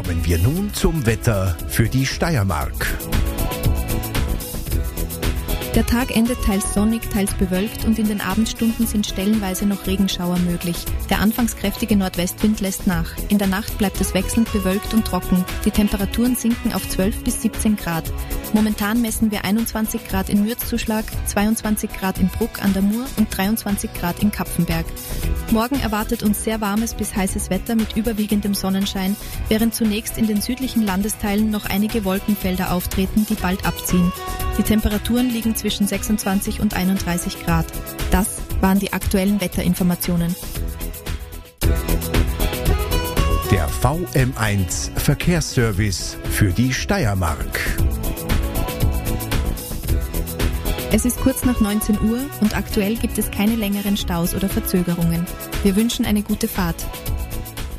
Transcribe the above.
Kommen wir nun zum Wetter für die Steiermark. Der Tag endet teils sonnig, teils bewölkt und in den Abendstunden sind stellenweise noch Regenschauer möglich. Der anfangs kräftige Nordwestwind lässt nach. In der Nacht bleibt es wechselnd bewölkt und trocken. Die Temperaturen sinken auf 12 bis 17 Grad. Momentan messen wir 21 Grad in Mürzzuschlag, 22 Grad in Bruck an der Mur und 23 Grad in Kapfenberg. Morgen erwartet uns sehr warmes bis heißes Wetter mit überwiegendem Sonnenschein, während zunächst in den südlichen Landesteilen noch einige Wolkenfelder auftreten, die bald abziehen. Die Temperaturen liegen zwischen 26 und 31 Grad. Das waren die aktuellen Wetterinformationen. Der VM1 Verkehrsservice für die Steiermark. Es ist kurz nach 19 Uhr und aktuell gibt es keine längeren Staus oder Verzögerungen. Wir wünschen eine gute Fahrt.